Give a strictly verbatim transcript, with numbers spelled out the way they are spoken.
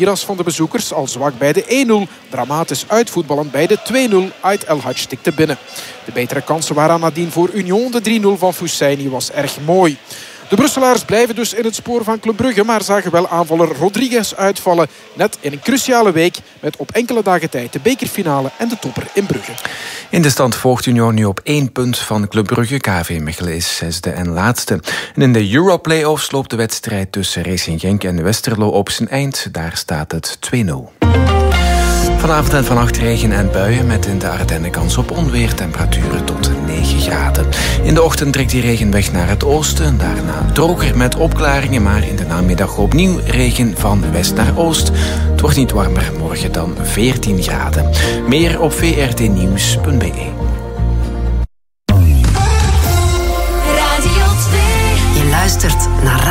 Miras van de bezoekers al zwak bij de één nul. Dramatisch uitvoetballend bij de twee nul. Ait El Hadj tikte binnen. De betere kansen waren nadien voor Union. De drie nul van Fussaini was erg mooi. De Brusselaars blijven dus in het spoor van Club Brugge, maar zagen wel aanvaller Rodriguez uitvallen. Net in een cruciale week met op enkele dagen tijd de bekerfinale en de topper in Brugge. In de stand volgt Union nu op één punt van Club Brugge. K V Mechelen is zesde en laatste. En in de Euro-playoffs loopt de wedstrijd tussen Racing Genk en Westerlo op zijn eind. Daar staat het twee nul. Vanavond en vannacht regen en buien met in de Ardennen kans op onweer. Temperaturen tot negen graden. In de ochtend trekt die regen weg naar het oosten. Daarna droger met opklaringen, maar in de namiddag opnieuw regen van west naar oost. Het wordt niet warmer, morgen dan veertien graden. Meer op v r t nieuws punt b e. Radio twee. Je luistert naar